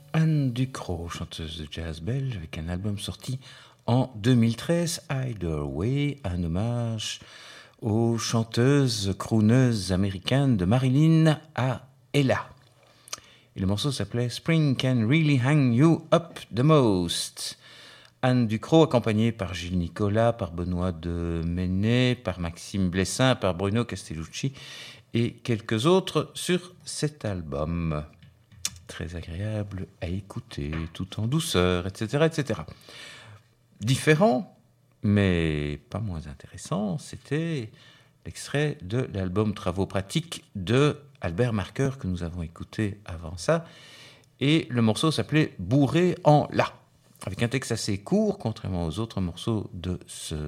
Anne Ducrot, chanteuse de jazz belge, avec un album sorti en 2013, Either Way, un hommage aux chanteuses, crooneuses américaines de Marilyn à Ella. Et le morceau s'appelait Spring Can Really Hang You Up the Most. Anne Ducrot, accompagnée par Gilles Nicolas, par Benoît de Menet, par Maxime Blessin, par Bruno Castellucci et quelques autres sur cet album. Très agréable à écouter, tout en douceur, etc., etc. Différent, mais pas moins intéressant, c'était l'extrait de l'album Travaux pratiques de Albert Marqueur que nous avons écouté avant ça. Et le morceau s'appelait Bourré en La, avec un texte assez court, contrairement aux autres morceaux de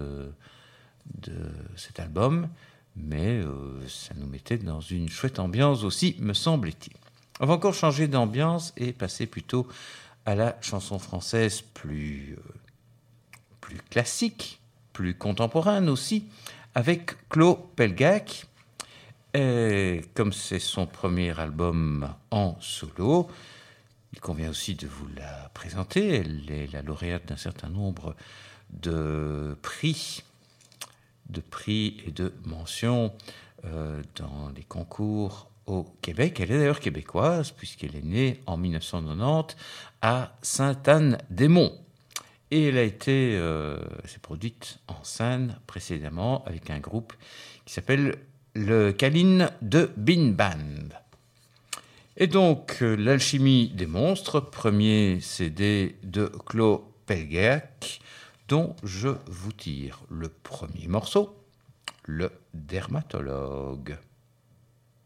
cet album, mais ça nous mettait dans une chouette ambiance aussi, me semble-t-il. On va encore changer d'ambiance et passer plutôt à la chanson française plus classique, plus contemporaine aussi, avec Claude Pelgak. Comme c'est son premier album en solo, il convient aussi de vous la présenter. Elle est la lauréate d'un certain nombre de prix et de mentions dans les concours au Québec. Elle est d'ailleurs québécoise, puisqu'elle est née en 1990 à Sainte-Anne-des-Monts. Et elle s'est produite en scène précédemment avec un groupe qui s'appelle le Caline de Bean Band. Et donc, L'Alchimie des monstres, premier CD de Claude Pelgak, dont je vous tire le premier morceau, Le Dermatologue.